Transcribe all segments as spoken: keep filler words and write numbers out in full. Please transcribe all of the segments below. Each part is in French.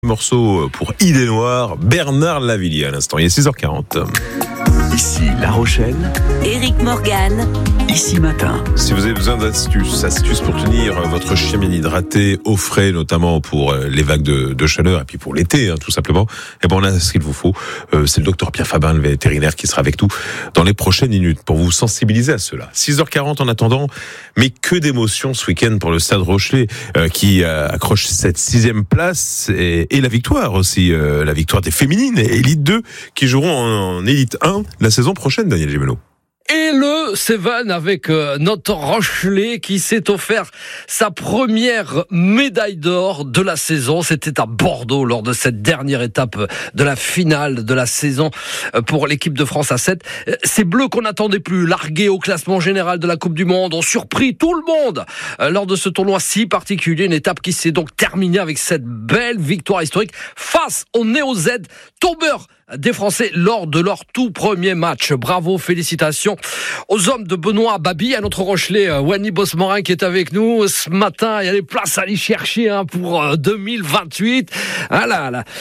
Morceau pour Idée Noire, Bernard Lavilliers à l'instant, il est six heures quarante. Ici La Rochelle, Éric Morgan, Ici Matin. Si vous avez besoin d'astuces, astuces pour tenir votre chien bien hydraté, au frais, notamment pour les vagues de, de chaleur et puis pour l'été, hein, tout simplement, eh ben on a ce qu'il vous faut. Euh, c'est le docteur Pierre Fabin, le vétérinaire, qui sera avec nous dans les prochaines minutes pour vous sensibiliser à cela. six heures quarante en attendant, mais que d'émotions ce week-end pour le Stade Rochelais euh, qui euh, accroche cette sixième place et, et la victoire aussi, euh, la victoire des féminines et Élite deux qui joueront en, en Élite un la saison prochaine, Daniel Gimeno. Et le Seven avec euh, notre Rochelais qui s'est offert sa première médaille d'or de la saison. C'était à Bordeaux lors de cette dernière étape de la finale de la saison pour l'équipe de France à sept. Ces Bleus qu'on n'attendait plus, largués au classement général de la Coupe du Monde, ont surpris tout le monde lors de ce tournoi si particulier. Une étape qui s'est donc terminée avec cette belle victoire historique face au Néo Z, tombeur des Français lors de leur tout premier match. Bravo, félicitations aux hommes de Benoît Babi, à notre Rochelais Wany Bosmorin qui est avec nous ce matin. Il y a des places à aller chercher hein, pour deux mille vingt-huit. Ah là là.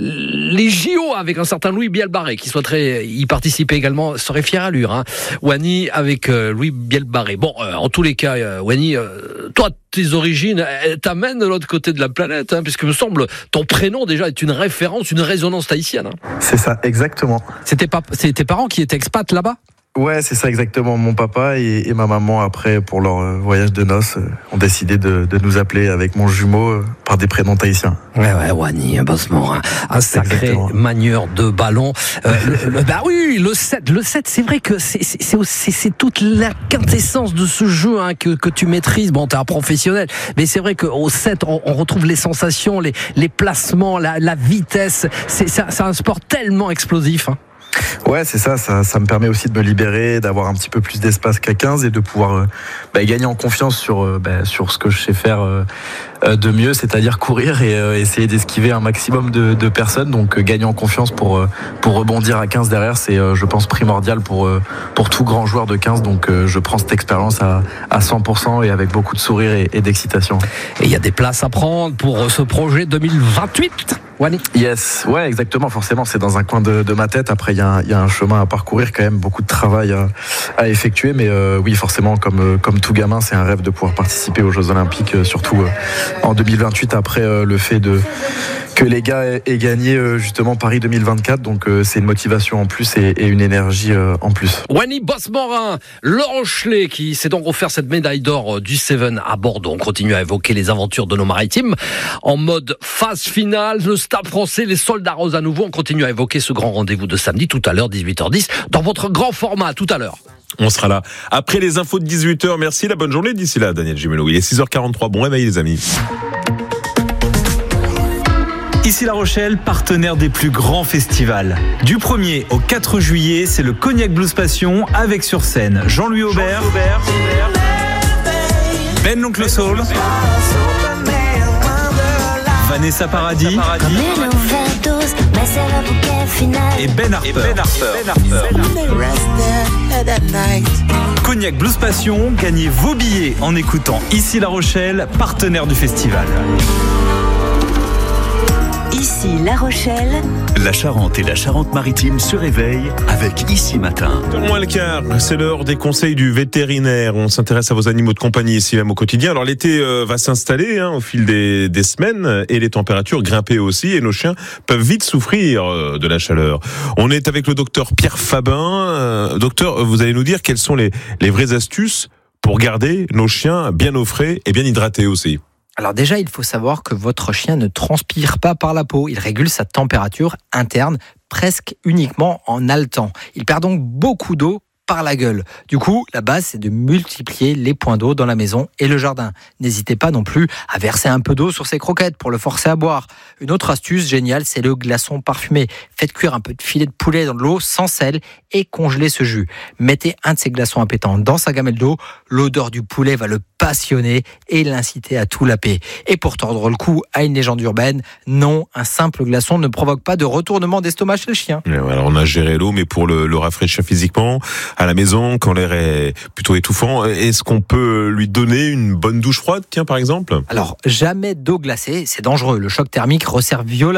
Les J O avec un certain Louis Bielbarré qui souhaiterait y participer également, serait fier à lui. Hein. Wany avec euh, Louis Bielbarré. Bon, euh, en tous les cas, euh, Wany, euh, toi, tes origines, elles t'amènent de l'autre côté de la planète, hein, puisque me semble ton prénom déjà est une référence, une résonance tahitienne. Hein. C'est ça, exactement. C'était pas, c'est tes parents qui étaient expats là-bas ? Ouais, c'est ça exactement. Mon papa et, et ma maman, après, pour leur euh, voyage de noces, euh, ont décidé de, de nous appeler avec mon jumeau euh, par des prénoms tahitiens. Ouais, ouais, Wany Bosmorin, un sacré exactement. Manieur de ballon. Euh, le, le, bah oui, le sept, le sept, c'est vrai que c'est, c'est, c'est, c'est, c'est toute la quintessence de ce jeu hein, que, que tu maîtrises. Bon, t'es un professionnel, mais c'est vrai qu'au sept, on, on retrouve les sensations, les, les placements, la, la vitesse. C'est, c'est, c'est un sport tellement explosif. Hein. Ouais, c'est ça, ça, ça me permet aussi de me libérer, d'avoir un petit peu plus d'espace qu'à quinze et de pouvoir euh, bah, gagner en confiance sur, euh, bah, sur ce que je sais faire euh, de mieux, c'est-à-dire courir et euh, essayer d'esquiver un maximum de, de personnes. Donc euh, gagner en confiance pour, euh, pour rebondir à quinze derrière, c'est euh, je pense primordial pour, euh, pour tout grand joueur de quinze. Donc euh, je prends cette expérience à, à cent pour cent et avec beaucoup de sourire et, et d'excitation. Et il y a des places à prendre pour ce projet deux mille vingt-huit, Wany. Yes, ouais, exactement. Forcément, c'est dans un coin de, de ma tête. Après, il y, y a un chemin à parcourir, quand même, beaucoup de travail à, à effectuer. Mais euh, oui, forcément, comme, comme tout gamin, c'est un rêve de pouvoir participer aux Jeux Olympiques, euh, surtout euh, en deux mille vingt-huit, après euh, le fait de que les gars aient gagné euh, justement Paris deux mille vingt-quatre. Donc, euh, c'est une motivation en plus et, et une énergie euh, en plus. Wany Bosmorin, le Rochelais, qui s'est donc offert cette médaille d'or du Seven à Bordeaux. On continue à évoquer les aventures de nos maritimes en mode phase finale. Le Stade français, les soldats roses à nouveau. On continue à évoquer ce grand rendez-vous de samedi, tout à l'heure, dix-huit heures dix, dans votre grand format, tout à l'heure. On sera là. Après les infos de dix-huit heures, merci, la bonne journée d'ici là, Daniel Gimeno. Il est six heures quarante-trois, bon réveil les amis. Ici La Rochelle, partenaire des plus grands festivals. Du premier au quatre juillet, c'est le Cognac Blues Passion avec sur scène Jean-Louis Aubert, Ben l'Oncle Soul, Vanessa Paradis et Ben Harper. Ben Harper. Ben Harper. Cognac Blues Passion, gagnez vos billets en écoutant Ici La Rochelle, partenaire du festival. Ici La Rochelle. La Charente et la Charente-Maritime se réveillent avec Ici Matin. Au moins le quart, c'est l'heure des conseils du vétérinaire. On s'intéresse à vos animaux de compagnie ici même au quotidien. Alors l'été euh, va s'installer hein, au fil des, des semaines et les températures grimper aussi et nos chiens peuvent vite souffrir euh, de la chaleur. On est avec le docteur Pierre Fabin. Euh, docteur, vous allez nous dire quelles sont les, les vraies astuces pour garder nos chiens bien au frais et bien hydratés aussi. Alors déjà, il faut savoir que votre chien ne transpire pas par la peau. Il régule sa température interne presque uniquement en haletant. Il perd donc beaucoup d'eau par la gueule. Du coup, la base, c'est de multiplier les points d'eau dans la maison et le jardin. N'hésitez pas non plus à verser un peu d'eau sur ses croquettes pour le forcer à boire. Une autre astuce géniale, c'est le glaçon parfumé. Faites cuire un peu de filet de poulet dans de l'eau sans sel et congelez ce jus. Mettez un de ces glaçons appétants dans sa gamelle d'eau. L'odeur du poulet va le passionner et l'inciter à tout laper. Et pour tordre le cou à une légende urbaine, non, un simple glaçon ne provoque pas de retournement d'estomac chez le chien. Alors on a géré l'eau, mais pour le, le rafraîchir physiquement, à la maison, quand l'air est plutôt étouffant, est-ce qu'on peut lui donner une bonne douche froide, tiens, par exemple ? Alors, jamais d'eau glacée, c'est dangereux. Le choc thermique resserre violemment